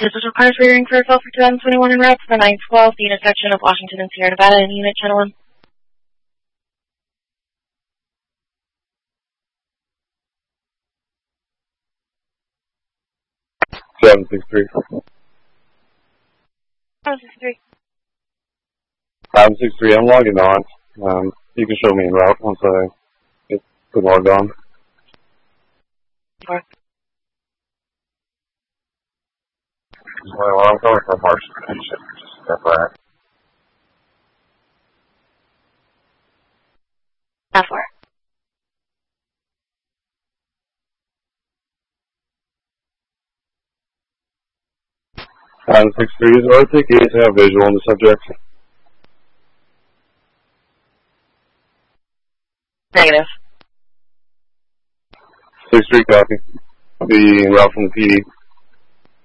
This is required for hearing for yourself for 2021 en route to the 912, the intersection of Washington and Sierra Nevada in Unit Channel 1. 763. 763. 763, I'm logging on. You can show me en route once I get logged on. Four. Well, I'm coming from Marsh Station. Just step back. Not 4. 763 is RTK to have visual on the subject. Negative. 63 copy. I'll be en route from the PD.